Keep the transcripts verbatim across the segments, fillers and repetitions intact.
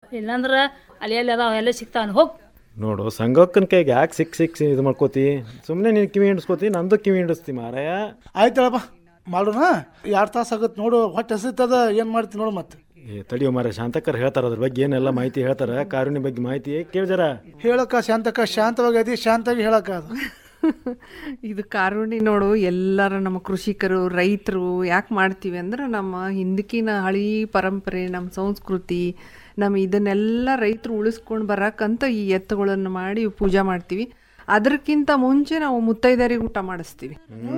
ಇಲ್ಲಾಂದ್ರೆ ಅಲ್ಲಿ ಎಲ್ಲಿ ಅದಾವ ಎಲ್ಲ ಸಿಗ್ತಾವ ಹೋಗಿ. ನೋಡು ಸಂಘಕ್ಕನ ಕೈಗೆ ಯಾಕೆ ಸಿಕ್ ಸಿಕ್ಸ್ ಇದು ಮಾಡ್ಕೋತಿ, ಸುಮ್ಮನೆ ನೀನು ಕಿವಿ ಹಿಡಿಸ್ಕೋತಿ, ನಂದು ಕಿವಿ ಹಿಡಿಸ್ತಿ ಮಾರಾಯ. ಆಯ್ತಳಪ್ಪ ಮಾಡೋಣ, ಎರಡು ತಾಸು ಆಗುತ್ತೆ ನೋಡು, ಹೊಟ್ಟೆ ಹಸಿತದ ಏನು ಮಾಡ್ತೀನಿ ನೋಡು. ಮತ್ತೆ ಏ ತಡಿಯೋ ಮಾರ, ಶಾಂತಕರ್ ಹೇಳ್ತಾರ ಅದ್ರ ಬಗ್ಗೆ ಏನೆಲ್ಲ ಮಾಹಿತಿ ಹೇಳ್ತಾರ, ಕಾರುಣ್ಯ ಬಗ್ಗೆ ಮಾಹಿತಿ ಕೇಳ್ಜಾರ. ಹೇಳಕ್ಕ ಶಾಂತಕ್ಕ, ಶಾಂತವಾಗಿ ಅದಿ ಶಾಂತವಾಗಿ ಹೇಳಕ್ಕ. ಅದು ಇದು ಕಾರುಣಿ ನೋಡು, ಎಲ್ಲರ ನಮ್ಮ ಕೃಷಿಕರು ರೈತರು ಯಾಕೆ ಮಾಡ್ತೀವಿ ಅಂದ್ರೆ ನಮ್ಮ ಹಿಂದಕಿನ ಹಳಿ ಪರಂಪರೆ, ನಮ್ಮ ಸಂಸ್ಕೃತಿ, ನಮ್ಮ ಇದನ್ನೆಲ್ಲ ರೈತರು ಉಳಿಸ್ಕೊಂಡು ಬರಕ್ಕಂತ ಈ ಎತ್ತುಗಳನ್ನು ಮಾಡಿ ಪೂಜೆ ಮಾಡ್ತೀವಿ. ಅದಕ್ಕಿಂತ ಮುಂಚೆ ನಾವು ಮುತ್ತೈದರಿಗೆ ಊಟ ಮಾಡಿಸ್ತೀವಿ.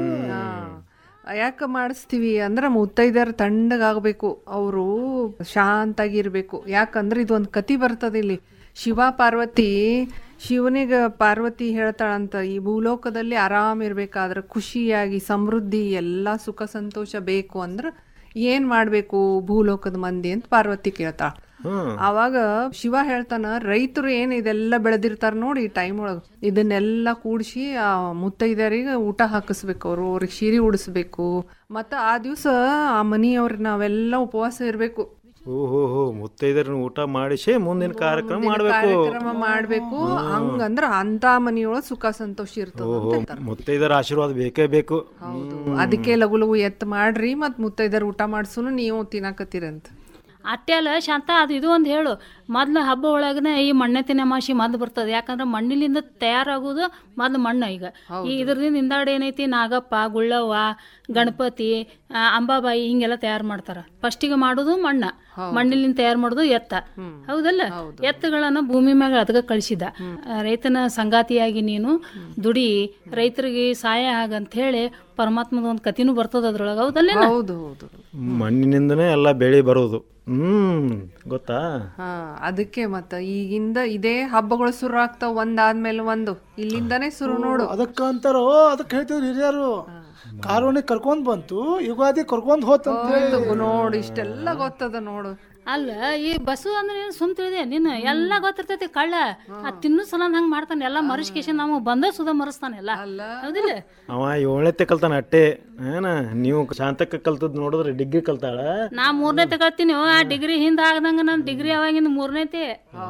ಯಾಕೆ ಮಾಡಿಸ್ತೀವಿ ಅಂದ್ರೆ ಮುತ್ತೈದರು ತಣ್ಣಗಾಗಬೇಕು, ಅವರು ಶಾಂತಾಗಿರ್ಬೇಕು. ಯಾಕಂದ್ರೆ ಇದೊಂದು ಕತಿ ಬರ್ತದೆ ಇಲ್ಲಿ. ಶಿವ ಪಾರ್ವತಿ, ಶಿವನಿಗೆ ಪಾರ್ವತಿ ಹೇಳ್ತಾಳಂತ, ಈ ಭೂಲೋಕದಲ್ಲಿ ಆರಾಮಿರ್ಬೇಕಾದ್ರೆ ಖುಷಿಯಾಗಿ ಸಮೃದ್ಧಿ ಎಲ್ಲ ಸುಖ ಸಂತೋಷ ಬೇಕು ಅಂದ್ರೆ ಏನ್ ಮಾಡ್ಬೇಕು ಭೂಲೋಕದ ಮಂದಿ ಅಂತ ಪಾರ್ವತಿ ಕೇಳ್ತಾಳ. ಅವಾಗ ಶಿವ ಹೇಳ್ತಾನ, ರೈತರು ಏನ್ ಇದೆಲ್ಲ ಬೆಳೆದಿರ್ತಾರ ನೋಡಿ ಈ ಟೈಮ್ ಒಳಗ, ಇದನ್ನೆಲ್ಲ ಕೂಡಿಸಿ ಆ ಮುತ್ತೈದರಿಗೆ ಊಟ ಹಾಕಿಸ್ಬೇಕು, ಅವರು ಅವ್ರಿಗೆ ಸೀರೆ ಉಡಿಸ್ಬೇಕು. ಮತ್ತ ಆ ದಿವ್ಸ ಆ ಮನಿಯವ್ರಿಗೆ ನಾವೆಲ್ಲ ಉಪವಾಸ ಇರ್ಬೇಕು. ಓಹೋ, ಮುತ್ತೈದರನ್ನ ಊಟ ಮಾಡಿಸಿ ಮುಂದಿನ ಕಾರ್ಯಕ್ರಮ ಮಾಡ್ಬೇಕು ಕಾರ್ಯಕ್ರಮ ಮಾಡ್ಬೇಕು ಹಂಗಂದ್ರ ಅಂತ ಮನಿಯೊಳಗ ಸುಖ ಸಂತೋಷ ಇರ್ತದ. ಮುತ್ತೈದರ ಆಶೀರ್ವಾದ ಬೇಕೇ ಬೇಕು. ಹೌದು, ಅದಕ್ಕೆ ಲಗು ಲಗು ಎತ್ ಮಾಡ್ರಿ, ಮತ್ ಮುತ್ತೈದರ್ ಊಟ ಮಾಡ್ಸುನು ನೀವು ತಿನ್ನಕತ್ತೀರಂತ. ಅಟ್ಟೆ ಅಲ್ಲ ಶಾಂತ, ಅದು ಇದು ಒಂದು ಹೇಳು. ಮೊದ್ಲು ಹಬ್ಬ ಒಳಗನೆ ಈ ಮಣ್ಣೆತ್ತಿನ ಅಮಾಸಿ ಮೊದ್ಲು ಬರ್ತದೆ. ಯಾಕಂದ್ರೆ ಮಣ್ಣಿಲಿಂದ ತಯಾರಾಗೋದು ಮೊದ್ಲು ಮಣ್ಣು. ಈಗ ಈ ಇದ್ರದಿಂದ ಹಿಂದಾಡಿ ಏನೈತಿ, ನಾಗಪ್ಪ, ಗುಳ್ಳವ್ವ, ಗಣಪತಿ, ಅಂಬಾಬಾಯಿ ಹಿಂಗೆಲ್ಲ ತಯಾರು ಮಾಡ್ತಾರ. ಫಸ್ಟಿಗೆ ಮಾಡೋದು ಮಣ್ಣ, ಮಣ್ಣಿಲಿಂದ ತಯಾರು ಮಾಡೋದು ಎತ್ತ. ಹೌದಲ್ಲ, ಎತ್ತುಗಳನ್ನ ಭೂಮಿ ಮ್ಯಾಗ ಅದಕ್ಕೆ ಕಳಿಸಿದ. ರೈತನ ಸಂಗಾತಿಯಾಗಿ ನೀನು ದುಡಿ, ರೈತರಿಗೆ ಸಹಾಯ ಆಗಂತ ಹೇಳಿ ಪರಮಾತ್ಮದ ಒಂದು ಕತಿನೂ ಬರ್ತದ ಅದ್ರೊಳಗ. ಹೌದಲ್ಲ? ಹೌದು ಹೌದು, ಮಣ್ಣಿನಿಂದನೇ ಎಲ್ಲ ಬೆಳೆ ಬರೋದು. ಹ್ಮ್ ಗೊತ್ತಾ? ಹಾ, ಅದಕ್ಕೆ ಮತ್ತ ಈಗಿಂದ ಇದೇ ಹಬ್ಬಗಳು ಶುರು ಆಗ್ತಾವ, ಒಂದಾದ್ಮೇಲೆ ಒಂದು. ಇಲ್ಲಿಂದಾನೇ ಶುರು ನೋಡು. ಅದಕ್ಕ ಅಂತಾರೋ, ಅದಕ್ಕೆ ಹೇಳ್ತಿದ್ರು ಹಿರಿಯರು, ಕಾರುಣಿ ಕರ್ಕೊಂಡ್ ಬಂತು, ಯುಗಾದಿ ಕರ್ಕೊಂಡ್ ಹೋತ ನೋಡು. ಇಷ್ಟೆಲ್ಲ ಗೊತ್ತದ ನೋಡು. ಅಲ್ಲ, ಈ ಬಸ್ಸು ಅಂದ್ರೆ ಏನು ಸುಮ್ ತಿಳಿದೆ ನೀನು, ಎಲ್ಲ ಗೊತ್ತಿರ್ತೈತಿ. ಕಳ್ಳ ಆ ತಿನ್ನು ಸಲ ಹಂಗ ಮಾಡ್ತಾನೆ, ಎಲ್ಲ ಮರಿಸ್ಕೇಶನ್ ನಮಗ್ ಬಂದ ಸುಧಾ ಮರಿಸ್ತಾನೆ ಎಲ್ಲ. ಹೌದಿಲ್ಲ? ಅವ ಏಳನೇತೆ ಕಲ್ತಾನ ಅಟ್ಟೆ. ಏನ ನೀವು ಶಾಂತಕ್ಕ ಕಲ್ತದ್ ನೋಡಿದ್ರೆ ಡಿಗ್ರಿ ಕಲ್ತಾಳ, ನಾ ಮೂರನೇತೆ ಕಲ್ತೀನಿ. ಆ ಡಿಗ್ರಿ ಹಿಂದ ಆಗದಂಗ ನನ್ ಡಿಗ್ರಿ ಅವಾಗಿಂದ ಮೂರನೇತೆ.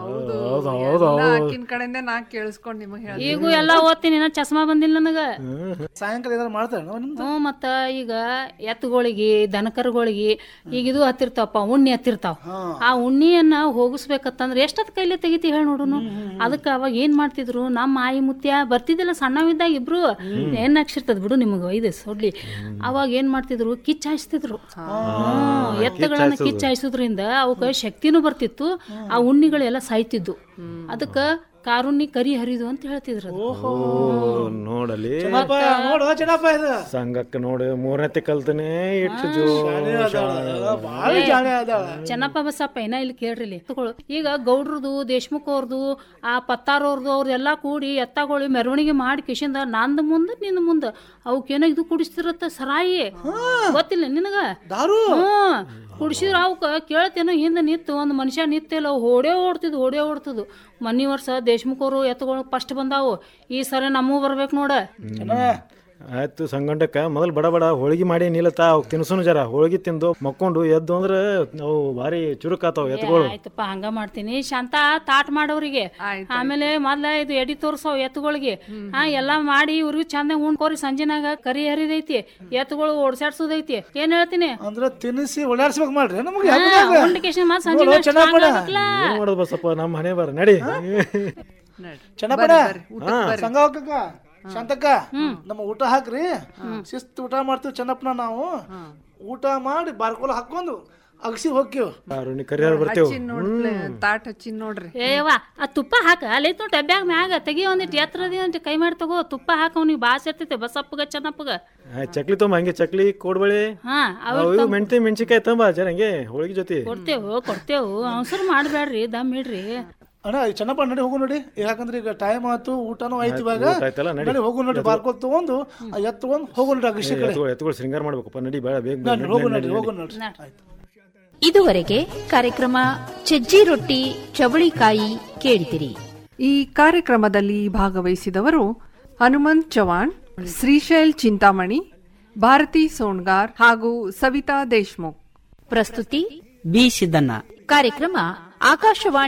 ಆಕಿನ ಕಡೆಯಿಂದ ನಾ ಕೇಳಿಸ್ಕೊಂಡ್ ನಿಮಗ್ ಹೇಳ. ಈಗೂ ಎಲ್ಲಾ ಓದ್ತೀನಿ, ನಾ ಚಸ್ಮಾ ಬಂದಿಲ್ಲ ನನಗ. ಸಾಯಂಕಾಲ ಏನಾರ ಮಾಡ್ತಾರ? ಹ್ಞೂ, ಮತ್ತ ಈಗ ಎತ್ತುಗಳಿಗೆ, ದನಕರುಗಳಿಗೆ ಈಗ ಇದು ಹತ್ತಿರ್ತಾವಪ್ಪ, ಉಣ್ಣಿ ಹತ್ತಿರ್ತಾವ. ಆ ಉಣ್ಣಿಯನ್ನ ಹೋಗಿಸ್ಬೇಕತ್ತಂದ್ರೆ ಎಷ್ಟೊತ್ ಕೈಲಿ ತೆಗಿತಿ ಹೇಳಿ ನೋಡುನು. ಅದಕ್ಕ ಅವಾಗ ಏನ್ ಮಾಡ್ತಿದ್ರು, ನಮ್ಮ ಆಯಿ ಮುತ್ಯ ಬರ್ತಿದ್ದಿಲ್ಲ ಸಣ್ಣವಿದ್ದಾಗ ಇಬ್ರು. ಏನ್ ಹಾಕ್ಸಿರ್ತದ ಬಿಡು ನಿಮಗ ಇದು ಸೊಡ್ಲಿ. ಅವಾಗ ಏನ್ ಮಾಡ್ತಿದ್ರು, ಕಿಚ್ಚ ಹಾಯಿಸ್ತಿದ್ರು. ಎತ್ತುಗಳನ್ನ ಕಿಚ್ಚ ಹಾಯಿಸೋದ್ರಿಂದ ಅವಕ್ಕ ಶಕ್ತಿನೂ ಬರ್ತಿತ್ತು, ಆ ಉಣ್ಣಿಗಳೆಲ್ಲ ಸಾಯ್ತಿದ್ದು. ಅದಕ್ಕ ಕಾರುಣ್ಣಿ ಕರಿ ಹರಿದು ಅಂತ ಹೇಳ್ತಿದ್ರು. ನೋಡಲಿ ಸಂಘಕ್ಕೆ ನೋಡಿ ಮೂರನೇತೆ ಕಲ್ತನೆ ಇಟ್ಟು ಚೆನ್ನಪ್ಪ ಬಸಪ್ಪ ಏನ ಇಲ್ಲಿ ಕೇಳ್ರಿ. ಈಗ ಗೌಡ್ರದು, ದೇಶಮುಖ ಅವ್ರದು, ಆ ಪತ್ತಾರವ್ರದು, ಅವ್ರದೆಲ್ಲಾ ಕೂಡಿ ಎತ್ತಗೊಳ್ಳಿ ಮೆರವಣಿಗೆ ಮಾಡಿ ಕಿಶಿಂದ ನಂದ್ ಮುಂದ ನಿಂದ ಮುಂದ ಅವಕ್ಕೇನ ಇದು ಕುಡಿಸ್ತಿರತ್ತ ಸರಾಯಿ. ಗೊತ್ತಿಲ್ಲ ನಿನಗ? ಹ್ಮ್, ಕುಡಿಸಿದ್ರ ಅವಕ್ಕ ಕೇಳ್ತೇನೋ ಹಿಂದ ನಿತ್ತು ಒಂದ್ ಮನುಷ್ಯ ನಿತ್ತಿಲ್ಲ, ಅವು ಹೊಡೆ ಓಡ್ತಿದ್ ಹೊಡೆ ಓಡ್ತದು. ಮನಿ ವರ್ಷ ದೇಶಮುಖರು ಎತ್ತುಗಳು ಫಸ್ಟ್ ಬಂದಾವು, ಈ ಸರಿ ನಮ್ಮೂ ಬರ್ಬೇಕು ನೋಡ. ಆಯ್ತು ಸಂಗಂಡಕ್ಕ ಮೊದಲು ಬಡ ಬಡ ಹೋಳಿಗೆ ಮಾಡಿ ನಿಲ್ಲತ್ತ, ಅವ್ ತಿನ್ಸುನು ಜರ ಹೋಳಿಗೆ ತಿಂದು ಮಕ್ಕೊಂಡು ಎದ್ದು ಅಂದ್ರೆ ಅವು ಭಾರಿ ಚುರುಕಾತಾವ ಎತ್ತುಗಳು. ಆಯ್ತಪ್ಪ, ಹಂಗ ಮಾಡ್ತೀನಿ. ಶಾಂತ ತಾಟ್ ಮಾಡೋರಿಗೆ, ಆಮೇಲೆ ಮೊದ್ಲ ಇದು ಎಡಿ ತೋರ್ಸವ್ ಎತ್ತುಗಳಿಗೆ. ಹಾ, ಎಲ್ಲಾ ಮಾಡಿ ಇವ್ರಿಗೂ ಚಂದ ಉಣ್ಕೋರಿ. ಸಂಜೆನಾಗ ಕರಿ ಹರಿದೈತಿ, ಎತ್ತುಗಳು ಓಡ್ಸಾಡ್ಸೋದೈತಿ. ಏನ್ ಹೇಳ್ತೀನಿ ಅಂದ್ರೆ ತಿನ್ನಿಸಿ ಓಡಾಡ್ಸ್ಬೇಕು ಮಾಡ್ರಿ ನಮ್ಗೆ. ಮಾಡೋದು ಬಸಪ್ಪ, ನಮ್ಮ ಹಣೆ ಬರ ನಡಿ. ಚೆನ್ನಪ್ಪನ ಸಂಘ ಹೋಗಕ್ಕ, ಶಾಂತಕ್ಕ ನಮ್ಮ ಊಟ ಹಾಕ್ರಿ, ಶಿಸ್ತು ಊಟ ಮಾಡ್ತೀವಿ ಚೆನ್ನಪ್ಪನ. ನಾವು ಊಟ ಮಾಡಿ ಬಾರ್ಕೋಲ ಹಾಕೊಂಡು ಅಗಸಿ ಹೋಗ್ತೀವಿ. ತಾಟ್ ಹಚ್ಚಿ ನೋಡ್ರಿ. ಏವಾ ಆ ತುಪ್ಪ ಹಾಕ ಅಲ್ಲೈತ್ ನೋಡ್ ಡಬ್ಬ್ಯಾಗ ಮ್ಯಾಗ ತೆಗಿ, ಒಂದಿಟ್ಟು ಎತ್ತರದಿ ಅಂತ ಕೈ ಮಾಡಿ ತಗೋ. ತುಪ್ಪ ಹಾಕ, ಅವ್ನಿಗೆ ಬಾಸ್ ಇರ್ತೈತೆ ಬಸಪ್ಪಗ ಚೆನ್ನಪ್ಪಗ. ಚಕ್ಲಿ ತೊಂಬ, ಹಂಗೆ ಚಕ್ಲಿ ಕೋಡ್ಬಳಿ, ಮೆಣತಿ ಮೆಣಸಿಕಾಯಿ ತಂಬ ಜರ, ಹಂಗೆ ಹೋಳಿಗೆ ಜೊತೆ ಕೊಡ್ತೇವು ಕೊಡ್ತೇವು. ಅವಸರ ಮಾಡ್ಬೇಡ್ರಿ, ದಮ್ ಇಡ್ರಿ. ಅಣ್ಣ ಚೆನ್ನಪ್ಪ ನಡಿ ಹೋಗು ನೋಡಿ, ಯಾಕಂದ್ರೆ ಈಗ ಟೈಮ್ ಆಯ್ತು, ಊಟನೂ ಆಯ್ತು. ಇವಾಗ ನಡಿ ಹೋಗು ನೋಡಿ, ಬಾರ್ಕೋಲ್ ತಗೊಂಡು ಎತ್ತು ತಗೊಂಡು ಹೋಗು ನೋಡಿ. ಅಗಸಿ ಎತ್ತುಗಳು ಶೃಂಗಾರ ಮಾಡ್ಬೇಕಪ್ಪ, ನಡಿ ಬೇಡ ಬೇಗ ಹೋಗು ನೋಡಿ, ಹೋಗು ನೋಡಿ. ಇದುವರೆಗೆ ಕಾರ್ಯಕ್ರಮ ಸಜ್ಜಿ ರೊಟ್ಟಿ ಚವಳಿಕಾಯಿ ಕೇಳಿದಿರಿ. ಈ ಕಾರ್ಯಕ್ರಮದಲ್ಲಿ ಭಾಗವಹಿಸಿದವರು ಹನುಮಂತ್ ಚವಾಣ್, ಶ್ರೀಶೈಲ್ ಚಿಂತಾಮಣಿ, ಭಾರತಿ ಸೋಣ್ಗಾರ್ ಹಾಗೂ ಸವಿತಾ ದೇಶ್ಮುಖ್. ಪ್ರಸ್ತುತಿ ಬಿ ಸಿದ್ದಣ್ಣ. ಕಾರ್ಯಕ್ರಮ ಆಕಾಶವಾಣಿ